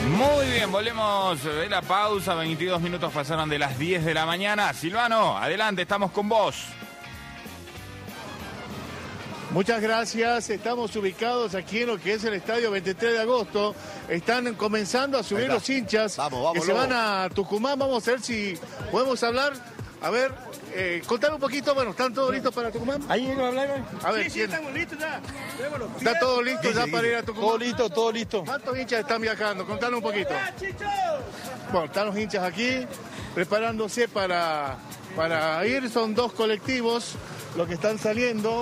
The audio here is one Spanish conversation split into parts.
Muy bien, volvemos de la pausa. 22 minutos pasaron de las 10 de la mañana. Silvano, adelante, estamos con vos. Muchas gracias, estamos ubicados aquí en lo que es el estadio 23 de agosto. Están comenzando a subir los hinchas que se van a Tucumán. Vamos a ver si podemos hablar. A ver, contar un poquito. Bueno, ¿están todos listos para Tucumán? Ahí no hablaron. A ver, sí, estamos listos ya. ¿Está todo listo ya para ir a Tucumán? Todo listo, todo listo. ¿Cuántos hinchas están viajando? Contanos un poquito. Bueno, están los hinchas aquí preparándose para ir. Son 2 colectivos los que están saliendo.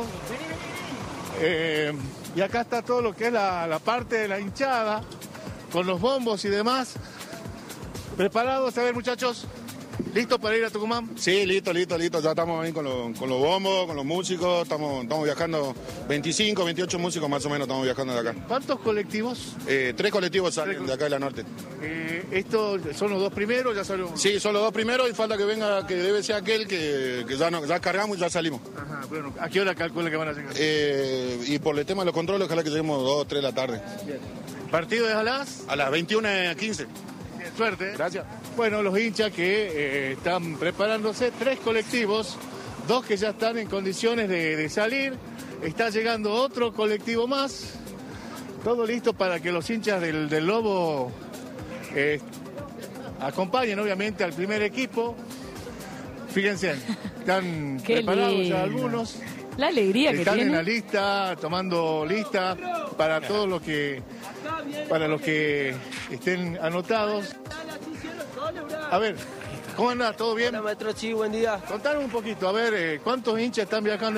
Y acá está todo lo que es la parte de la hinchada, con los bombos y demás. ¿Preparados? A ver, muchachos, ¿listos para ir a Tucumán? Sí, listo. Ya estamos ahí con los bombos, con los músicos. Estamos viajando 25, 28 músicos más o menos estamos viajando de acá. ¿Cuántos colectivos? 3 colectivos salen de acá de la norte. ¿Estos son los 2 primeros? Ya salieron. Sí, son los 2 primeros y falta que venga, que debe ser aquel que ya cargamos y ya salimos. Ajá, bueno, ¿a qué hora calcula que van a llegar? Y por el tema de los controles, ojalá que lleguemos 2 o 3 de la tarde. Bien. ¿Partido es a las? A las 21:15. Suerte. Gracias. Bueno, los hinchas que están preparándose, 3 colectivos, 2 que ya están en condiciones de salir. Está llegando otro colectivo más. Todo listo para que los hinchas del Lobo acompañen, obviamente, al primer equipo. Fíjense, están preparados ya algunos. La alegría que están tiene. en la lista, tomando lista para todos los que estén anotados. A ver, ¿cómo anda? ¿Todo bien? Hola, maestro, sí, buen día. Contanos un poquito, a ver, ¿cuántos hinchas están viajando